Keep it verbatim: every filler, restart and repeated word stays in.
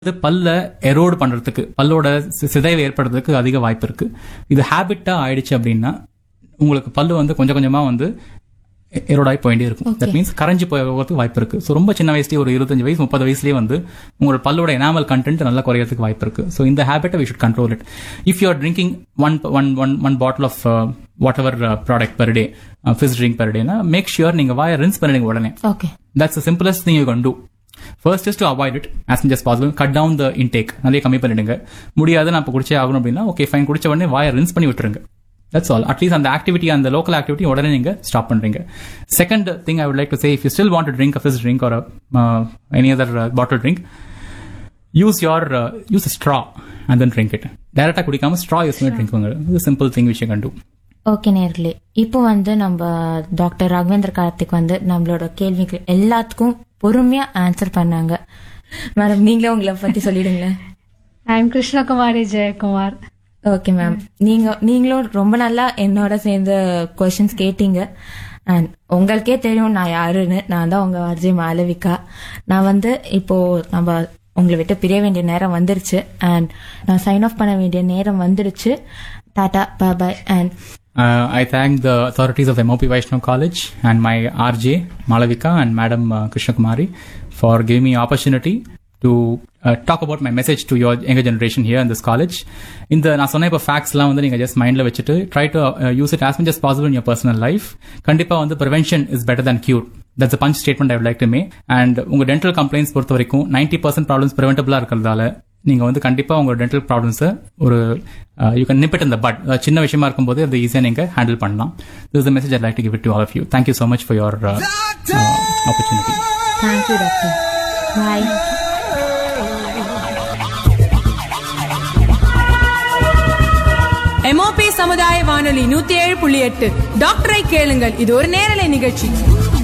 பல்ல எரோடு பண்றதுக்கு, பல்லோட சிதைவு ஏற்படுறதுக்கு அதிக வாய்ப்பு இருக்கு. இது ஹேபிட்டா ஆயிடுச்சு அப்படின்னா உங்களுக்கு பல்லு வந்து கொஞ்சம் கொஞ்சமா வந்து எரோடாய் போயிட்டே இருக்கும். தட் மீன்ஸ் கரைஞ்சி போகிறதுக்கு வாய்ப்பு இருக்கு. ஸோ ரொம்ப சின்ன வயசுலேயே ஒரு இருபத்தஞ்சு வயசு முப்பது வயசுலேயே வந்து உங்களோட பல்லோட எனாமல் கண்டென்ட் நல்லா குறையறதுக்கு வாய்ப்பு இருக்கு. ஸோ இந்த ஹேபிட்டை we should control it. If you are drinking one one one one bottle of what ever product per day, fish drink per டேனா make sure நீங்க வாயை ரின்ஸ் பண்ணிடுங்க உடனே. Okay, that's the simplest thing you can do. First is to avoid it as much as possible. Cut down the intake. நிறைய கம்மி பண்ணிடுங்க. முடியாது நான் இப்போ குடிச்சே ஆகணும் அப்படின்னா ஓகே ஃபைன், குடிச்ச உடனே வாயை ரின்ஸ் பண்ணி விட்டுருங்க. That's all. அட்லீஸ்ட் அந்த ஆக்டிவிட்டி, அந்த லோக்கல் ஆக்டிவிட்டி உடனே நீங்க ஸ்டாப் பண்றீங்க. Second thing I would like to say, if you still want to drink a fish drink or any other bottle drink, use your use straw and then drink it. டைரக்டா குடிக்காம straw use பண்ணி drink பண்ணுங்க. இது simple thing wish you can do. Okay நேர்களே, இப்போ வந்து நம்ம doctor Raghavendra Karthik வந்து நம்மளோட கேள்விக்கு எல்லாத்துக்கும் பொறுமையா ஆன்சர் பண்ணாங்க. மேடம், நீங்களே உங்களை பத்தி சொல்லிடுங்களேன். I am Krishnakumari Jayakumar. Okay ma'am, நீங்க நீங்களும் ரொம்ப நல்லா என்னோட சேர்ந்து கொஸ்டின்ஸ் கேட்டீங்க. அண்ட் உங்களுக்கே தெரியும் நான் யாருன்னு. நான் தான் உங்க ஆர்ஜே மாளவிகா. நான் வந்து இப்போ நம்ம உங்களை விட்டு பிரிய வேண்டிய நேரம் வந்துருச்சு. அண்ட் நான் சைன் ஆஃப் பண்ண வேண்டிய நேரம் வந்துருச்சு. டாடா, பாய் பாய். And Uh, I thank the authorities of M O P Vaishnav College and my R J Malavika and Madam uh, Krishna Kumari for giving me opportunity to uh, talk about my message to your younger generation here in this college. In the நான் சொன்ன இப்போ ஃபேக்ட்ஸ்லாம் வந்து நீங்கள் just மைண்டில் வச்சுட்டு try to use it as much as possible in your personal life. கண்டிப்பாக வந்து prevention is better than cure. That's a punch statement I would like to make. And உங்க டென்டல் கம்ப்ளைண்ட்ஸ் பொறுத்த வரைக்கும் நைன்டி பர்சன்ட் ப்ராப்ளம்ஸ் ப்ரிவென்டபிளா இருக்கிறதால நீங்க வந்து கண்டிப்பா உங்க டென்டல் ப்ராப்ளம்ஸை ஒரு you can நிப் it in the but. சின்ன விஷயமா இருக்கும்போது அது ஈஸியா நீங்க ஹேண்டில் பண்ணலாம். This is the message I'd like to give it to all of you. Thank you so much for your uh, uh, opportunity. Thank you, doctor. Bye. M O P சமுதாய வானொலி நூத்தி ஏழு புள்ளி எட்டு டாக்டரை கேளுங்கள். இது ஒரு நேரலை நிகழ்ச்சி.